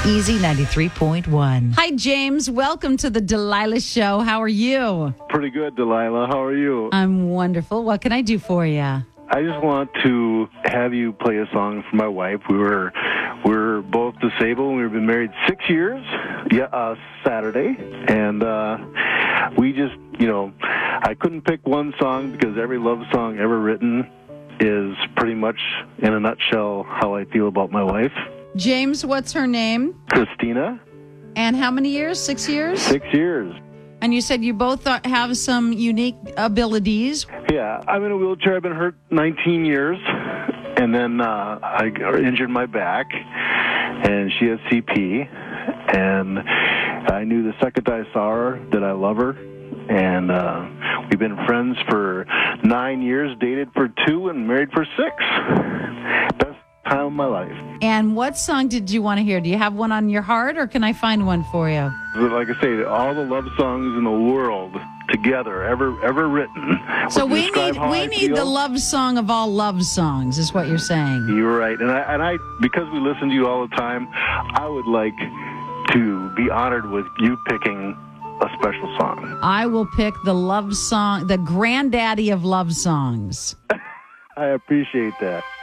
Easy 93.1. Hi, James. Welcome to the Delilah Show. How are you? Pretty good, Delilah. How are you? I'm wonderful. What can I do for you? I just want to have you play a song for my wife. We're both disabled. We've been married 6 years. Saturday, and we just, I couldn't pick one song because every love song ever written is pretty much, in a nutshell, how I feel about my wife. James, what's her name? Christina. And how many years? 6 years? 6 years. And you said you both have some unique abilities. Yeah, I'm in a wheelchair. I've been hurt 19 years, and then I injured my back, and she has CP, and I knew the second I saw her that I love her, and we've been friends for 9 years, dated for 2, and married for 6. Best time of my life. And what song did you want to hear? Do you have one on your heart, or can I find one for you? Like I say, all the love songs in the world together, ever written. So we need the love song of all love songs, is what you're saying. You're right, and I because we listen to you all the time, I would like to be honored with you picking a special song. I will pick the love song, the granddaddy of love songs. I appreciate that.